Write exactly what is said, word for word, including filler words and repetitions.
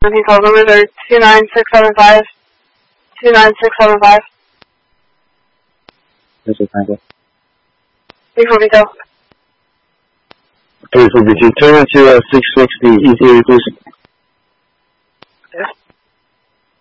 Booking call numbers are two nine six seven five, two nine six seven five. This is Tango. three four Vito. three four B T. Turn to uh, six sixty, E T A, please. Yes.